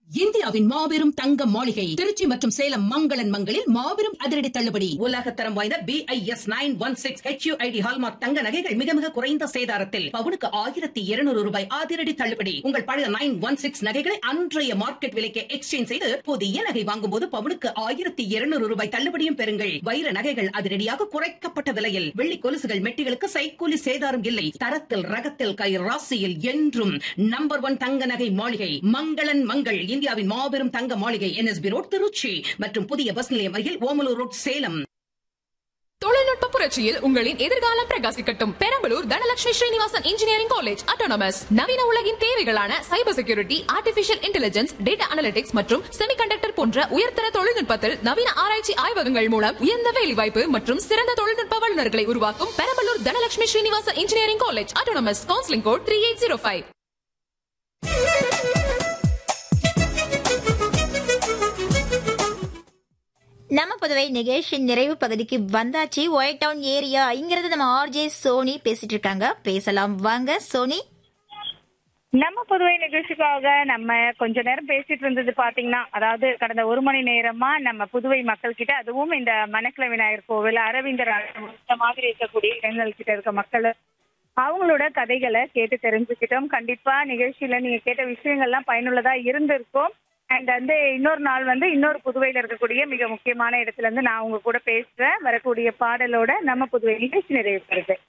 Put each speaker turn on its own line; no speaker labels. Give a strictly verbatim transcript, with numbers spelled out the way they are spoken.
இந்தியாவின் மாபெரும் தங்க மாளிகை திருச்சி மற்றும் சேலம் மங்களன் மங்களில் மாபெரும் அதிரடி தள்ளுபடி. உலகத்தரம் வாய்ந்த B I S nine one six H you I D hallmark தங்க நகைகள் மிக மிக குறைந்த சேதாரத்தில் பவுனுக்கு ஆயிரத்தி இருநூறு ரூபாய் அதிரடி தள்ளுபடி. உங்கள் பழைய நைன் ஒன் சிக்ஸ் நகைகளை அன்றைய மார்க்கெட் விலைக்கு எக்ஸ்சேஞ்ச் செய்து புதிய நகை வாங்கும் போது பவுனுக்கு ஆயிரத்தி இருநூறு ரூபாய் தள்ளுபடியும் பெறுங்கள். வைர நகைகள் அதிரடியாக குறைக்கப்பட்ட விலையில், வெள்ளி கொலுசுகள் மெட்டிகளுக்கு சைக்கூலி சேதாரம் இல்லை. தரத்தில் ரகத்தில் கை ராசியில் என்றும் நம்பர் ஒன் தங்க நகை மாளிகை மங்களன் மங்கள். இந்தியாவின் மாபெரும் தங்க மாளிகை N S B road Trichy மற்றும் புதிய பஸ் நிலையம் அருகில் ஓமலூர் ரோட் சேலம்.
தொழில்நுட்ப புரட்சியில் உங்களின் எதிர்காலம் பிரகாசிக்கட்டும். Perambalur Dhanalakshmi Srinivasan engineering college autonomous நவீன உலகின் தேவைகளான cyber security, artificial intelligence, data analytics மற்றும் செமிகண்டக்டர் போன்ற உயர்தர தொழில்நுட்பத்தில் நவீன ஆராய்ச்சி ஆய்வகங்கள் மூலம் உயர்ந்த வேலைவாய்ப்பு மற்றும் சிறந்த தொழில்நுட்ப வல்லுநர்களை உருவாக்கும் Perambalur Dhanalakshmi Srinivasan engineering college autonomous. Counselling code three eight zero five.
நம்ம புதுவை நிகழ்ச்சியின் நிறைவு பகுதிக்கு வந்தாச்சு. ஒயிட் டவுன் ஏரியா இங்கிறது நம்ம ஆர்ஜே சோனி பேசிட்டு இருக்காங்க. பேசலாம் வாங்க சோனி.
நம்ம புதுவை நிகழ்ச்சிக்காக நம்ம கொஞ்ச நேரம் பேசிட்டு இருந்தது பாத்தீங்கன்னா, அதாவது கடந்த ஒரு மணி நேரமா நம்ம புதுவை மக்கள் கிட்ட, அதுவும் இந்த மணக்குள விநாயகர் கோவில், அரவிந்தர் இந்த மாதிரி இருக்கக்கூடிய இடங்கள் கிட்ட இருக்க மக்கள் அவங்களோட கதைகளை கேட்டு தெரிஞ்சுக்கிட்டோம். கண்டிப்பா நிகழ்ச்சியில நீங்க கேட்ட விஷயங்கள்லாம் பயனுள்ளதா இருந்திருக்கும். அண்ட் வந்து இன்னொரு நாள் வந்து இன்னொரு புதுவையில இருக்கக்கூடிய மிக முக்கியமான இடத்துல இருந்து நான் உங்க கூட பேசுறேன். வரக்கூடிய பாடலோட நம்ம புதுவை நிகழ்ச்சி நிறைவு பெறுது.